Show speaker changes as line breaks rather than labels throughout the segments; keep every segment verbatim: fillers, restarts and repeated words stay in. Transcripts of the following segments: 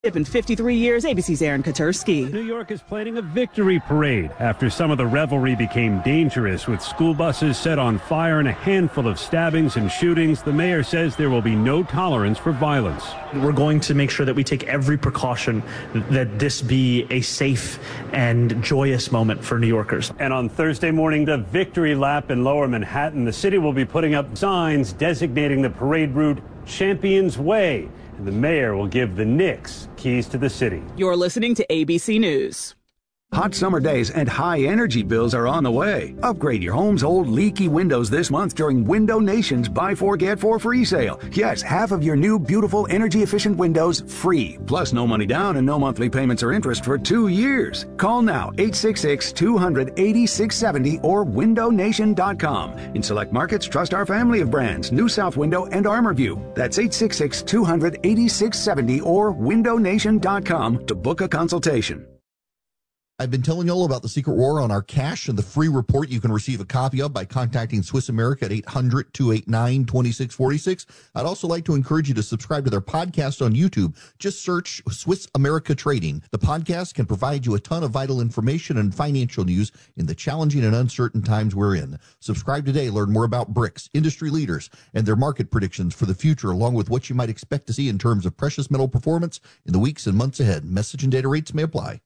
In fifty-three years, A B C's Aaron Katursky.
New York is planning a victory parade after some of the revelry became dangerous with school buses set on fire and a handful of stabbings and shootings. The mayor says there will be no tolerance for violence.
We're going to make sure that we take every precaution that this be a safe and joyous moment for New Yorkers.
And on Thursday morning, the victory lap in Lower Manhattan, the city will be putting up signs designating the parade route Champions Way. And the mayor will give the Knicks keys to the city.
You're listening to A B C News.
Hot summer days and high energy bills are on the way. Upgrade your home's old leaky windows this month during Window Nation's Buy Four Get Four free sale. Yes, half of your new beautiful energy efficient windows free. Plus no money down and no monthly payments or interest for two years. Call now eight six six, two hundred, eighty-six seventy or window nation dot com. In select markets, trust our family of brands, New South Window and Armorview. That's eight six six, two hundred, eighty-six seventy or window nation dot com to book a consultation.
I've been telling you all about the secret war on our cash and the free report you can receive a copy of by contacting Swiss America at eight hundred, two eight nine, two six four six. I'd also like to encourage you to subscribe to their podcast on YouTube. Just search Swiss America Trading. The podcast can provide you a ton of vital information and financial news in the challenging and uncertain times we're in. Subscribe today. Learn more about BRICS, industry leaders, and their market predictions for the future, along with what you might expect to see in terms of precious metal performance in the weeks and months ahead. Message and data rates may apply.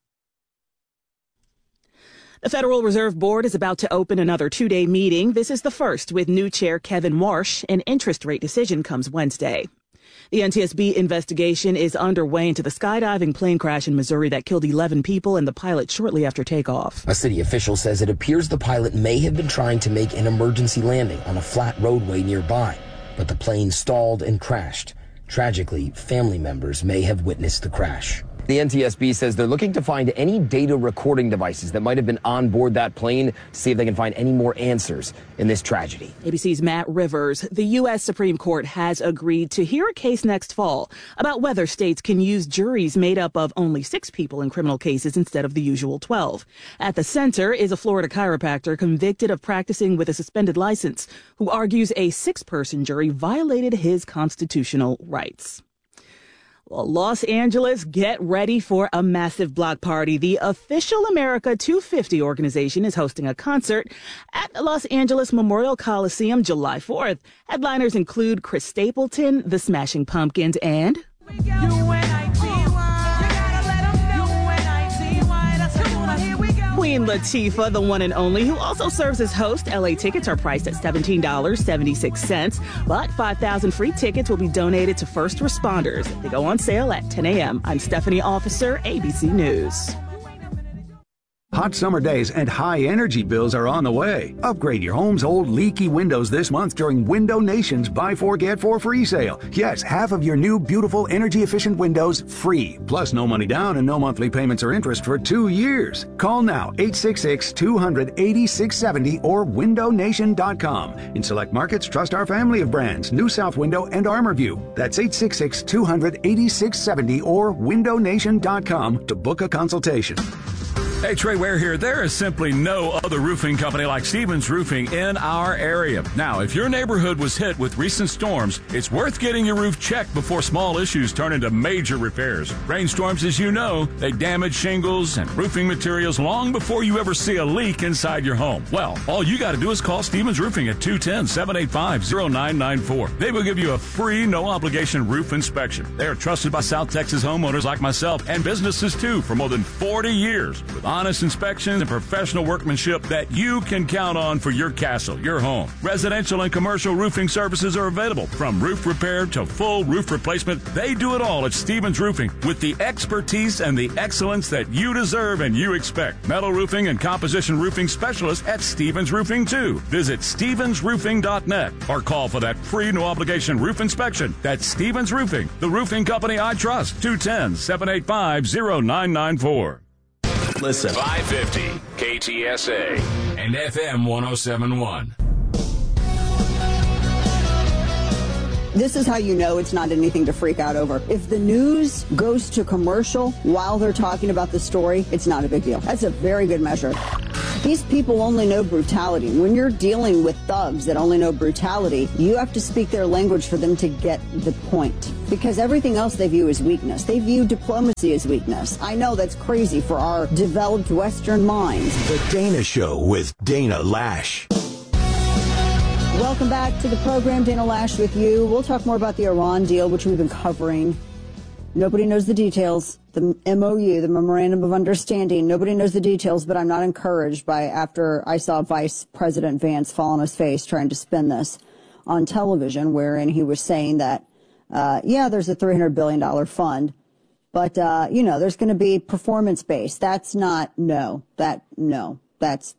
The Federal Reserve Board is about to open another two-day meeting. This is the first with new chair Kevin Warsh. An interest rate decision comes Wednesday. The N T S B investigation is underway into the skydiving plane crash in Missouri that killed eleven people and the pilot shortly after takeoff.
A city official says it appears the pilot may have been trying to make an emergency landing on a flat roadway nearby, but the plane stalled and crashed. Tragically, family members may have witnessed the crash. The N T S B says they're looking to find any data recording devices that might have been on board that plane to see if they can find any more answers in this tragedy.
A B C's Matt Rivers. The U S Supreme Court has agreed to hear a case next fall about whether states can use juries made up of only six people in criminal cases instead of the usual twelve. At the center is a Florida chiropractor convicted of practicing with a suspended license who argues a six-person jury violated his constitutional rights. Well, Los Angeles, get ready for a massive block party. The official America two fifty organization is hosting a concert at the Los Angeles Memorial Coliseum July fourth. Headliners include Chris Stapleton, the Smashing Pumpkins, and Queen Latifah, the one and only, who also serves as host. L A tickets are priced at seventeen dollars and seventy-six cents, but five thousand free tickets will be donated to first responders. They go on sale at ten a.m. I'm Stephanie Officer, A B C News.
Hot summer days and high energy bills are on the way. Upgrade your home's old leaky windows this month during Window Nation's Buy Four Get Four free sale. Yes, half of your new beautiful energy efficient windows free. Plus no money down and no monthly payments or interest for two years. Call now eight six six, two hundred, eighty-six seventy or window nation dot com. In select markets, trust our family of brands, New South Window and Armorview. That's eight six six, two hundred, eighty-six seventy or window nation dot com to book a consultation.
Hey, Trey Ware here. There is simply no other roofing company like Stevens Roofing in our area. Now, if your neighborhood was hit with recent storms, it's worth getting your roof checked before small issues turn into major repairs. Rainstorms, as you know, they damage shingles and roofing materials long before you ever see a leak inside your home. Well, all you got to do is call Stevens Roofing at two one zero, seven eight five, zero nine nine four. They will give you a free, no-obligation roof inspection. They are trusted by South Texas homeowners like myself and businesses, too, for more than forty years. With honest inspections and professional workmanship that you can count on for your castle, your home. Residential and commercial roofing services are available, from roof repair to full roof replacement. They do it all at Stevens Roofing with the expertise and the excellence that you deserve and you expect. Metal roofing and composition roofing specialists at Stevens Roofing, too. Visit stevens roofing dot net or call for that free no-obligation roof inspection. That's Stevens Roofing, the roofing company I trust. two one zero, seven eight five, zero nine nine four.
Listen. five fifty K T S A and F M one oh seven point one.
This is how you know it's not anything to freak out over. If the news goes to commercial while they're talking about the story, it's not a big deal. That's a very good measure. These people only know brutality. When you're dealing with thugs that only know brutality, you have to speak their language for them to get the point. because everything else they view as weakness. They view diplomacy as weakness. I know that's crazy for our developed Western minds.
The Dana Show with Dana Lash.
Welcome back to the program. Dana Lash with you. We'll talk more about the Iran deal, which we've been covering. Nobody knows the details. The M O U, the Memorandum of Understanding, nobody knows the details, but I'm not encouraged by after I saw Vice President Vance fall on his face trying to spin this on television, wherein he was saying that, uh, yeah, there's a three hundred billion dollars fund, but, uh, you know, there's going to be performance-based. That's not, no, that, no, that's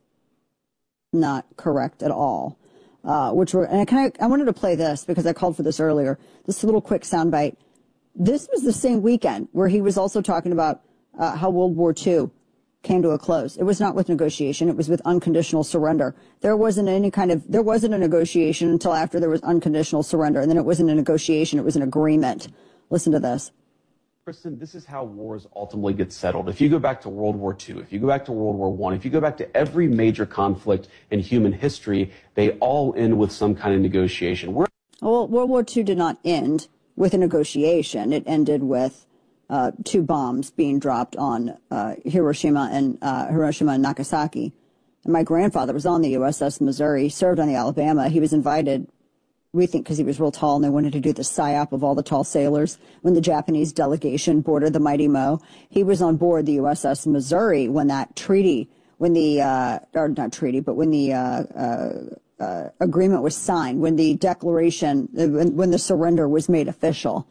not correct at all. Uh, which were, and I kind of, I wanted to play this because I called for this earlier. This little quick soundbite. This was the same weekend where he was also talking about uh, how World War Two came to a close. It was not with negotiation. It was with unconditional surrender. There wasn't any kind of, there wasn't a negotiation until after there was unconditional surrender. And then it wasn't a negotiation. It was an agreement. Listen to this.
Kristen, this is how wars ultimately get settled. If you go back to World War Two, if you go back to World War One, if you go back to every major conflict in human history, they all end with some kind of negotiation. We're
well, World War Two did not end with a negotiation. It ended with uh, two bombs being dropped on uh, Hiroshima and uh, Hiroshima and Nagasaki. And my grandfather was on the U S S Missouri, served on the Alabama. He was invited, we think because he was real tall, and they wanted to do the psyop of all the tall sailors when the Japanese delegation boarded the Mighty Mo. He was on board the U S S Missouri when that treaty, when the, uh, or not treaty, but when the uh, uh, uh, agreement was signed, when the declaration, when, when the surrender was made official.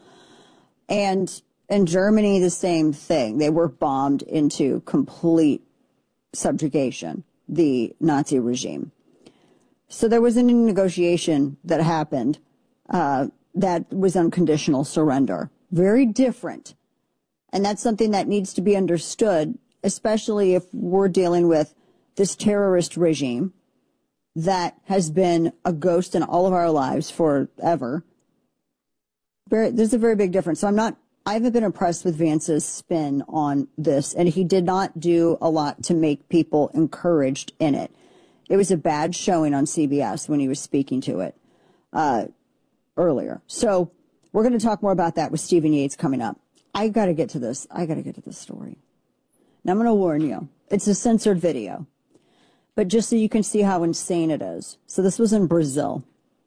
And in Germany, the same thing. They were bombed into complete subjugation, the Nazi regime. So there wasn't any negotiation that happened uh, that was unconditional surrender. Very different. And that's something that needs to be understood, especially if we're dealing with this terrorist regime that has been a ghost in all of our lives forever. Very, there's a very big difference. So I'm not, I haven't been impressed with Vance's spin on this, and he did not do a lot to make people encouraged in it. It was a bad showing on C B S when he was speaking to it uh, earlier. So we're going to talk more about that with Stephen Yates coming up. I got to get to this. I got to get to this story. Now, I'm going to warn you. It's a censored video, but just so you can see how insane it is. So this was in Brazil.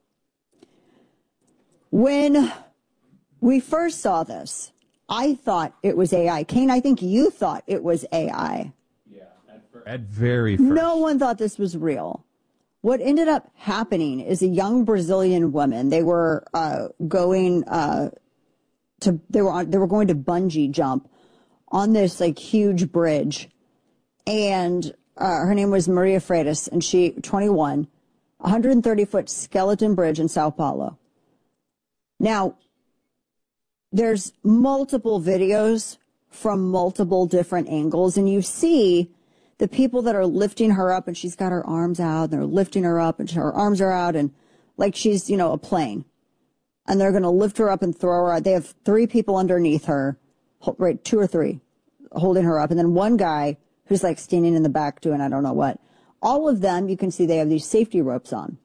When we first saw this, I thought it was A I. Kane, I think you thought it was A I.
At very first.
No one thought this was real. What ended up happening is a young Brazilian woman. They were uh, going uh, to they were on, they were going to bungee jump on this like huge bridge, and uh, her name was Maria Freitas, and she twenty-one, one hundred thirty foot skeleton bridge in Sao Paulo. Now, there's multiple videos from multiple different angles, and you see the people that are lifting her up, and she's got her arms out, and they're lifting her up, and her arms are out, and like she's, you know, a plane. And they're going to lift her up and throw her out. They have three people underneath her, right, two or three, holding her up. And then one guy who's like standing in the back doing I don't know what. All of them, you can see they have these safety ropes on.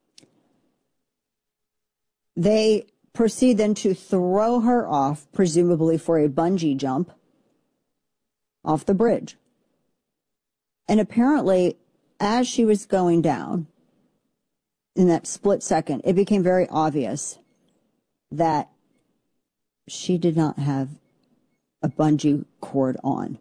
They proceed then to throw her off, presumably for a bungee jump, off the bridge. And apparently, as she was going down, in that split second, it became very obvious that she did not have a bungee cord on.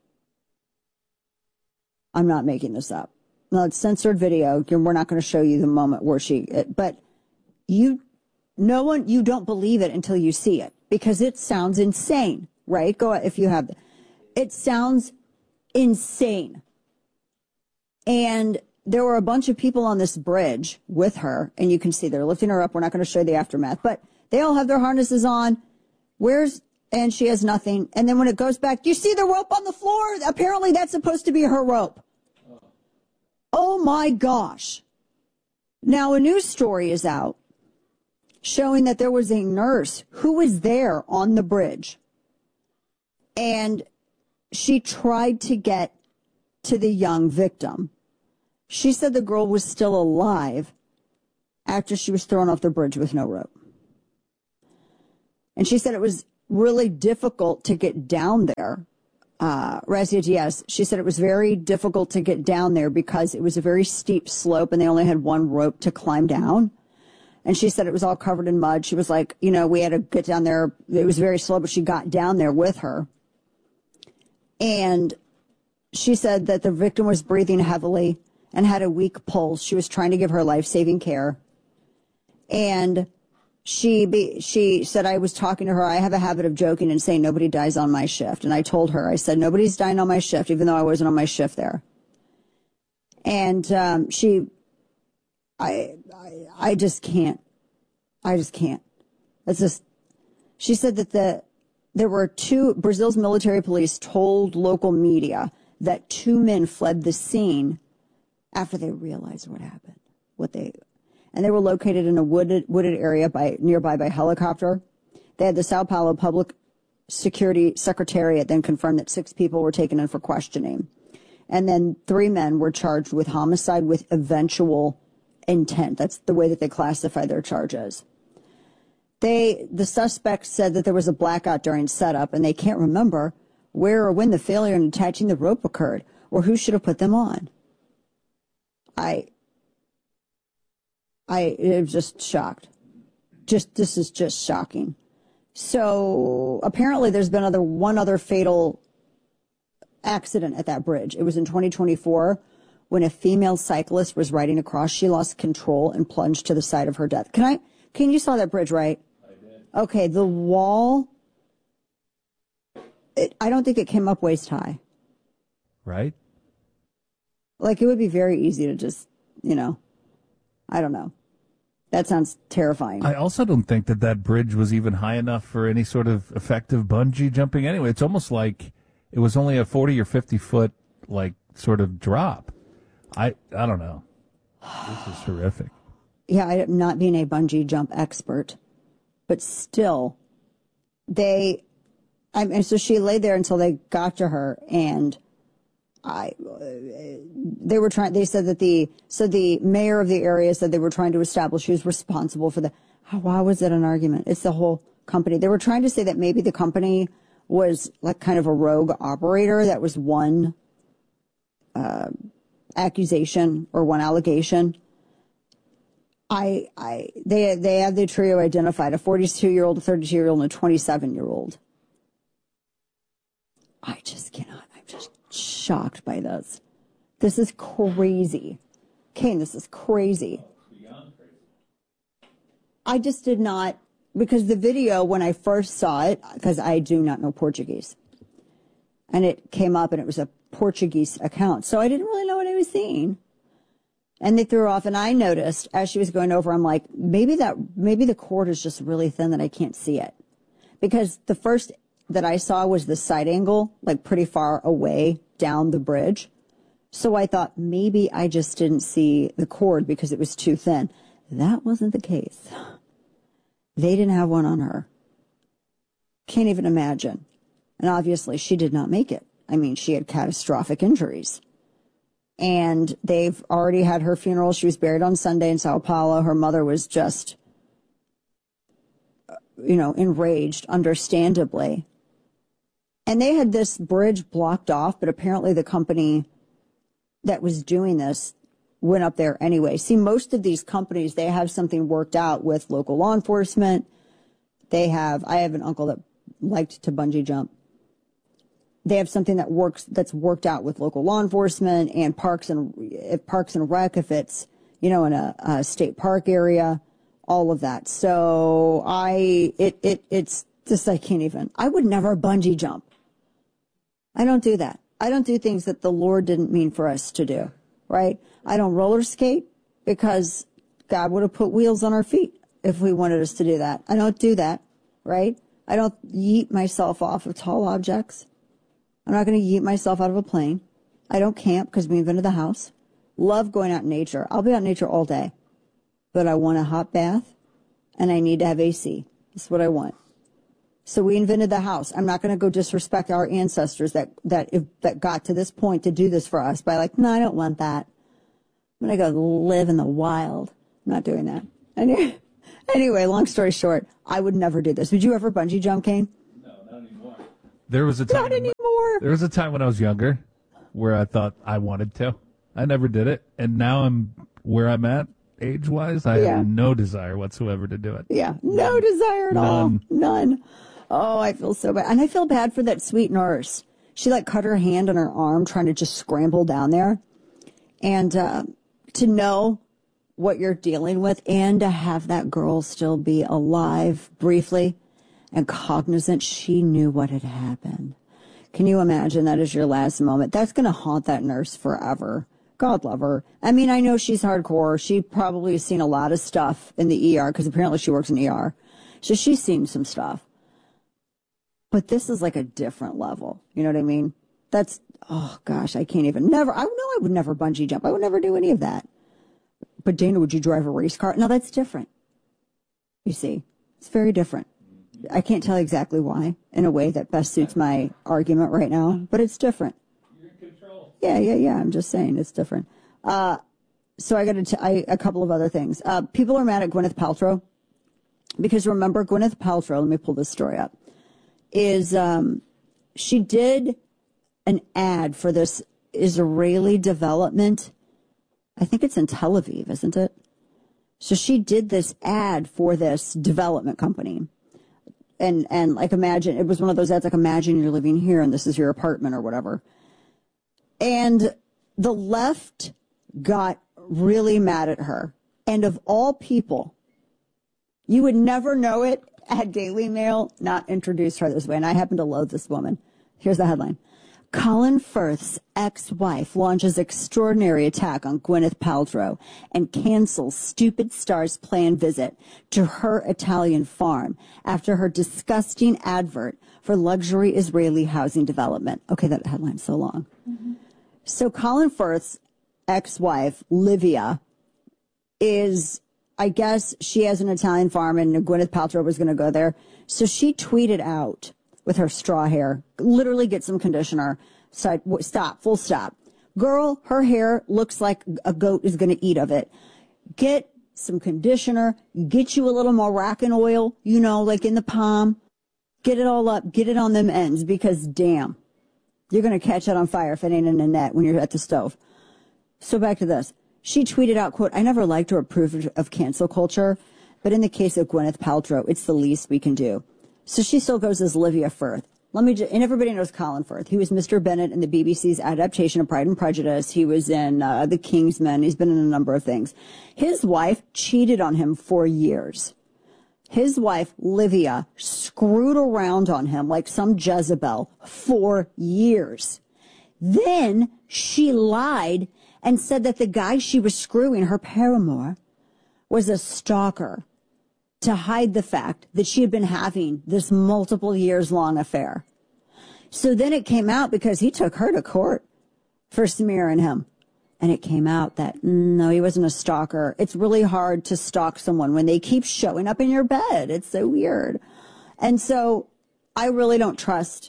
I'm not making this up. No, it's censored video. We're not going to show you the moment where she, but you, no one, you don't believe it until you see it because it sounds insane, right? Go if you have, it sounds insane. And there were a bunch of people on this bridge with her, and you can see they're lifting her up. We're not going to show you the aftermath, but they all have their harnesses on. Where's, and she has nothing. And then when it goes back, do you see the rope on the floor? Apparently that's supposed to be her rope. Oh my gosh. Now a news story is out showing that there was a nurse who was there on the bridge, and she tried to get to the young victim. She said the girl was still alive after she was thrown off the bridge with no rope. And she said it was really difficult to get down there. Uh, Razia Diaz, she said it was very difficult to get down there because it was a very steep slope and they only had one rope to climb down. And she said it was all covered in mud. She was like, you know, we had to get down there. It was very slow, but she got down there with her. And she said that the victim was breathing heavily and had a weak pulse. She was trying to give her life-saving care. And she be, she said, I was talking to her. I have a habit of joking and saying nobody dies on my shift. And I told her, I said, nobody's dying on my shift, even though I wasn't on my shift there. And um, she, I, I, I just can't. I just can't. It's just, she said that the, there were two, Brazil's military police told local media that two men fled the scene after they realized what happened, what they, and they were located in a wooded wooded area by nearby by helicopter. They had the Sao Paulo Public Security Secretariat then confirmed that six people were taken in for questioning. And then three men were charged with homicide with eventual intent. That's the way that they classify their charges. They, the suspects said that there was a blackout during setup and they can't remember where or when the failure in attaching the rope occurred or who should have put them on. I, I am just shocked. Just, this is just shocking. So apparently there's been other, one other fatal accident at that bridge. It was in twenty twenty-four when a female cyclist was riding across. She lost control and plunged to the side of her death. Can I, can you saw that bridge, right? I did. Okay. The wall, it, I don't think it came up waist high.
Right.
Like it would be very easy to just, you know, I don't know. That sounds terrifying.
I also don't think that that bridge was even high enough for any sort of effective bungee jumping anyway. It's almost like it was only a forty or fifty foot, like, sort of drop. I I don't know. This is horrific.
Yeah, I am not being a bungee jump expert, but still, they, I mean, so she lay there until they got to her, and I, they were trying, they said that the, so the mayor of the area said they were trying to establish who's responsible for the, why was it an argument? It's the whole company. They were trying to say that maybe the company was like kind of a rogue operator. That was one uh, accusation or one allegation. I, I, they, they had the trio identified, a forty-two year old, a thirty-two year old, and a twenty-seven year old. I just cannot, I'm just shocked by this. This is crazy. Kane, this is crazy. I just did not, because the video, when I first saw it, because I do not know Portuguese, and it came up and it was a Portuguese account, so I didn't really know what I was seeing. And they threw off, and I noticed as she was going over, I'm like, maybe that, maybe the cord is just really thin that I can't see it. Because the first that I saw was the side angle, like pretty far away down the bridge. So I thought maybe I just didn't see the cord because it was too thin. That wasn't the case. They didn't have one on her. Can't even imagine. And obviously she did not make it. I mean, she had catastrophic injuries. And they've already had her funeral. She was buried on Sunday in Sao Paulo. Her mother was just, you know, enraged, understandably. And they had this bridge blocked off, but apparently the company that was doing this went up there anyway. See, most of these companies, they have something worked out with local law enforcement. They have, I have an uncle that liked to bungee jump. They have something that works, that's worked out with local law enforcement and parks and if parks and rec, if it's, you know, in a, a state park area, all of that. So I, it, it, it's just, I can't even, I would never bungee jump. I don't do that. I don't do things that the Lord didn't mean for us to do, right? I don't roller skate because God would have put wheels on our feet if we wanted us to do that. I don't do that, right? I don't yeet myself off of tall objects. I'm not going to yeet myself out of a plane. I don't camp because we invented the house. Love going out in nature. I'll be out in nature all day. But I want a hot bath and I need to have A C. That's what I want. So we invented the house. I'm not going to go disrespect our ancestors that, that, if, that got to this point to do this for us by like, no, I don't want that. I'm going to go live in the wild. I'm not doing that. Anyway, long story short, I would never do this. Would you ever bungee jump, Kane?
There was a time.
Not anymore.
There was a time when I was younger where I thought I wanted to. I never did it, and now I'm where I'm at age-wise. I
Yeah.
have no desire whatsoever to do it.
Yeah, no desire at all.
None.
None. Oh, I feel so bad. And I feel bad for that sweet nurse. She, like, cut her hand on her arm trying to just scramble down there. And uh, to know what you're dealing with and to have that girl still be alive briefly and cognizant she knew what had happened. Can you imagine that is your last moment? That's going to haunt that nurse forever. God love her. I mean, I know she's hardcore. She probably has seen a lot of stuff in the E R because apparently she works in E R. So she's seen some stuff. But this is like a different level. You know what I mean? That's, oh gosh, I can't even, never, I know I would never bungee jump. I would never do any of that. But Dana, would you drive a race car? No, that's different. You see, it's very different. I can't tell exactly why in a way that best suits my argument right now, but it's different. You're in control. Yeah, yeah, yeah. I'm just saying it's different. Uh, so I got to, t- I, a couple of other things. Uh, people are mad at Gwyneth Paltrow because remember Gwyneth Paltrow, let me pull this story up, is, um, she did an ad for this Israeli development. I think it's in Tel Aviv, isn't it? So she did this ad for this development company. And, and like imagine, it was one of those ads like imagine you're living here and this is your apartment or whatever. And the left got really mad at her. And of all people, you would never know it had Daily Mail not introduced her this way. And I happen to loathe this woman. Here's the headline. Colin Firth's ex-wife launches extraordinary attack on Gwyneth Paltrow and cancels stupid star's planned visit to her Italian farm after her disgusting advert for luxury Israeli housing development. Okay, that headline's so long. Mm-hmm. So Colin Firth's ex-wife, Livia, is, I guess she has an Italian farm and Gwyneth Paltrow was going to go there. So she tweeted out with her straw hair, literally get some conditioner. Side, stop, full stop. Girl, her hair looks like a goat is going to eat of it. Get some conditioner, get you a little Moroccan oil, you know, like in the palm. Get it all up, get it on them ends because damn, you're going to catch it on fire if it ain't in a net when you're at the stove. So back to this. She tweeted out, quote, I never liked or approved of cancel culture, but in the case of Gwyneth Paltrow, it's the least we can do. So she still goes as Livia Firth. Let me just, and everybody knows Colin Firth. He was Mister Bennett in the B B C's adaptation of Pride and Prejudice. He was in uh, The Kingsman. He's been in a number of things. His wife cheated on him for years. His wife, Livia, screwed around on him like some Jezebel for years. Then she lied and said that the guy she was screwing, her paramour, was a stalker, to hide the fact that she had been having this multiple years long affair. So then it came out because he took her to court for smearing him. And it came out that, no, he wasn't a stalker. It's really hard to stalk someone when they keep showing up in your bed. It's so weird. And so I really don't trust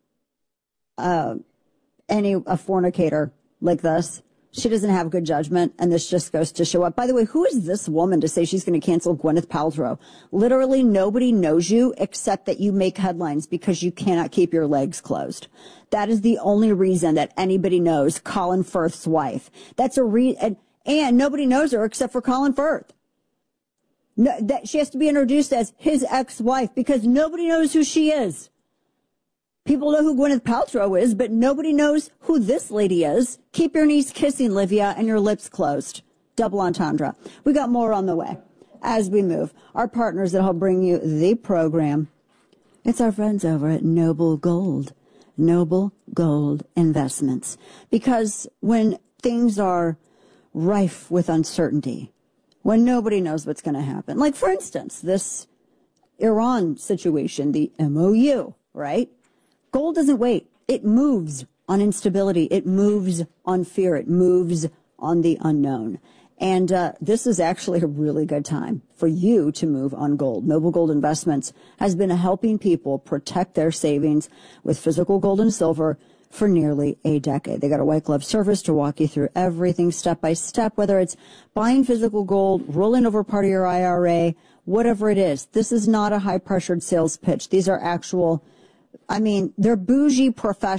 uh, any a fornicator like this. She doesn't have good judgment, and this just goes to show up. By the way, who is this woman to say she's going to cancel Gwyneth Paltrow? Literally nobody knows you except that you make headlines because you cannot keep your legs closed. That is the only reason that anybody knows Colin Firth's wife. That's a re- and, and nobody knows her except for Colin Firth. No, that she has to be introduced as his ex-wife because nobody knows who she is. People know who Gwyneth Paltrow is, but nobody knows who this lady is. Keep your knees kissing, Livia, and your lips closed. Double entendre. We got more on the way as we move. Our partners that help bring you the program. It's our friends over at Noble Gold. Noble Gold Investments. Because when things are rife with uncertainty, when nobody knows what's going to happen, like, for instance, this Iran situation, the M O U, right? Gold doesn't wait. It moves on instability. It moves on fear. It moves on the unknown. And uh, this is actually a really good time for you to move on gold. Noble Gold Investments has been helping people protect their savings with physical gold and silver for nearly a decade. They got a white glove service to walk you through everything step by step, whether it's buying physical gold, rolling over part of your I R A, whatever it is. This is not a high-pressured sales pitch. These are actual, I mean, they're bougie professionals.